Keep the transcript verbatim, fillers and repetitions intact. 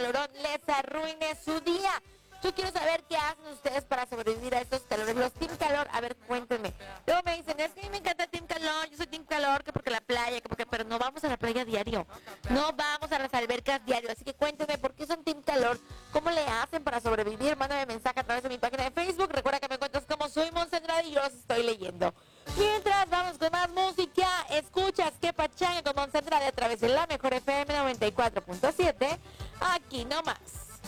calorón les arruine su día. Yo quiero saber qué hacen ustedes para sobrevivir a estos calores. Los Team Calor, a ver, cuéntenme. Luego me dicen, es que a mí me encanta Team Calor, yo soy Team Calor, que porque la playa, que porque, pero no vamos a la playa diario. No vamos a las albercas diario. Así que cuéntenme, ¿por qué son Team Calor? ¿Cómo le hacen para sobrevivir? Mándame mensaje a través de mi página de Facebook. Recuerda que me encuentras como soy Monsendrade y yo los estoy leyendo. Mientras vamos con más música, escuchas que pachanga con Monsendrade a través de la mejor F M noventa y cuatro punto siete. Aquí nomás.